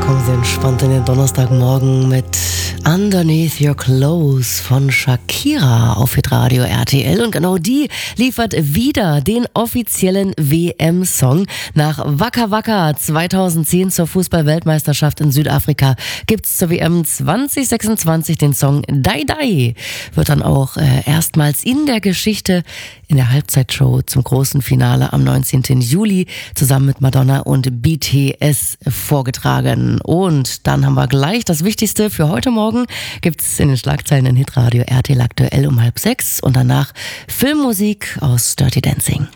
Kommen Sie entspannt in den Donnerstagmorgen mit Underneath Your Clothes von Shakira auf Hitradio RTL. Und genau die liefert wieder den offiziellen WM-Song. Nach Waka Waka 2010 zur Fußball-Weltmeisterschaft in Südafrika gibt's zur WM 2026 den Song Dai Dai. Wird dann auch erstmals in der Geschichte in der Halbzeitshow zum großen Finale am 19. Juli zusammen mit Madonna und BTS vorgetragen. Und dann haben wir gleich das Wichtigste für heute Morgen. Gibt's in den Schlagzeilen in Hitradio RTL aktuell um 5:30 und danach Filmmusik aus Dirty Dancing.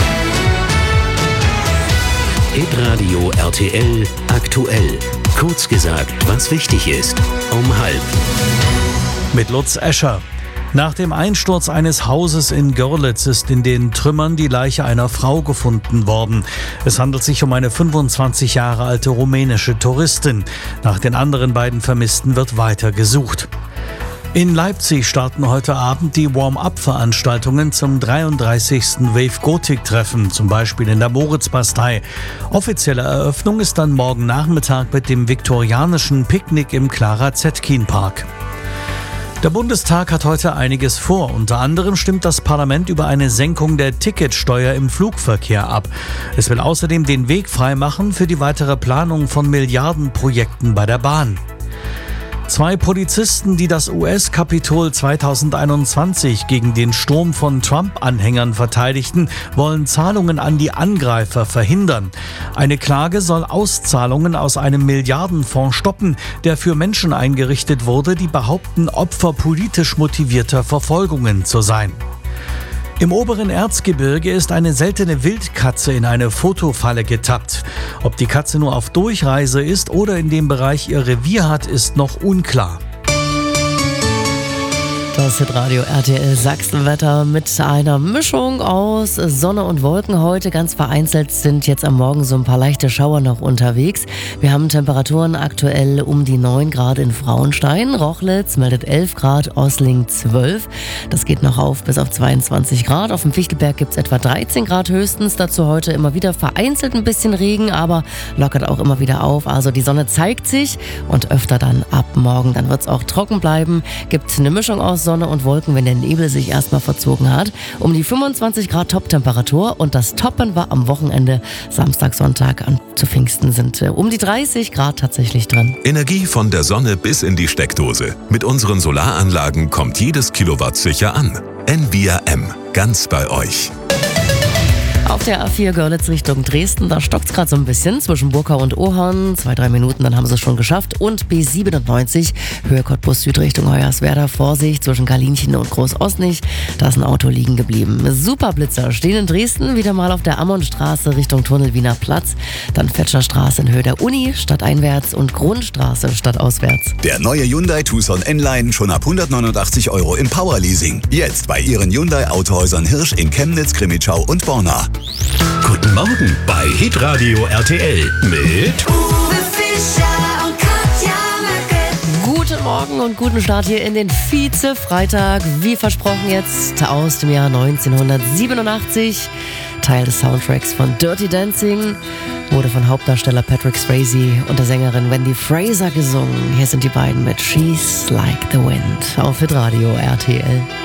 Hitradio RTL aktuell. Kurz gesagt, was wichtig ist. Um 5:30. Mit Lutz Escher. Nach dem Einsturz eines Hauses in Görlitz ist in den Trümmern die Leiche einer Frau gefunden worden. Es handelt sich um eine 25 Jahre alte rumänische Touristin. Nach den anderen beiden Vermissten wird weiter gesucht. In Leipzig starten heute Abend die Warm-up-Veranstaltungen zum 33. Wave-Gothic-Treffen, zum Beispiel in der Moritzbastei. Offizielle Eröffnung ist dann morgen Nachmittag mit dem viktorianischen Picknick im Clara-Zetkin-Park. Der Bundestag hat heute einiges vor. Unter anderem stimmt das Parlament über eine Senkung der Ticketsteuer im Flugverkehr ab. Es will außerdem den Weg freimachen für die weitere Planung von Milliardenprojekten bei der Bahn. 2 Polizisten, die das US-Kapitol 2021 gegen den Sturm von Trump-Anhängern verteidigten, wollen Zahlungen an die Angreifer verhindern. Eine Klage soll Auszahlungen aus einem Milliardenfonds stoppen, der für Menschen eingerichtet wurde, die behaupten, Opfer politisch motivierter Verfolgungen zu sein. Im oberen Erzgebirge ist eine seltene Wildkatze in eine Fotofalle getappt. Ob die Katze nur auf Durchreise ist oder in dem Bereich ihr Revier hat, ist noch unklar. Das Hitradio RTL Sachsenwetter mit einer Mischung aus Sonne und Wolken. Heute ganz vereinzelt sind jetzt am Morgen so ein paar leichte Schauer noch unterwegs. Wir haben Temperaturen aktuell um die 9 Grad in Frauenstein. Rochlitz meldet 11 Grad, Ossling 12. Das geht noch auf bis auf 22 Grad. Auf dem Fichtelberg gibt es etwa 13 Grad höchstens. Dazu heute immer wieder vereinzelt ein bisschen Regen, aber lockert auch immer wieder auf. Also die Sonne zeigt sich und öfter dann ab morgen. Dann wird es auch trocken bleiben. Gibt eine Mischung aus Sonne und Wolken, wenn der Nebel sich erstmal verzogen hat. Um die 25 Grad Top-Temperatur und das Toppen war am Wochenende, Samstag, Sonntag zu Pfingsten sind um die 30 Grad tatsächlich drin. Energie von der Sonne bis in die Steckdose. Mit unseren Solaranlagen kommt jedes Kilowatt sicher an. Envia M, ganz bei euch. Auf der A4 Görlitz Richtung Dresden, da stockt es gerade so ein bisschen zwischen Burkau und Ohorn. 2-3 Minuten, dann haben sie es schon geschafft. Und B97, Höhe Cottbus Süd Richtung Hoyerswerda, Vorsicht zwischen Kalinchen und Groß-Osnich. Da ist ein Auto liegen geblieben. Superblitzer stehen in Dresden wieder mal auf der Ammonstraße Richtung Tunnel Wiener Platz. Dann Fetscherstraße in Höhe der Uni, stadteinwärts und Grundstraße stadtauswärts. Der neue Hyundai Tucson N-Line schon ab 189 € im Powerleasing. Jetzt bei Ihren Hyundai Autohäusern Hirsch in Chemnitz, Crimmitschau und Borna. Guten Morgen bei Hitradio RTL mit Uwe Fischer und Katja Möcke. Guten Morgen und guten Start hier in den Vize-Freitag. Wie versprochen jetzt aus dem Jahr 1987. Teil des Soundtracks von Dirty Dancing. Wurde von Hauptdarsteller Patrick Swayze und der Sängerin Wendy Fraser gesungen. Hier sind die beiden mit She's Like the Wind auf Hitradio RTL.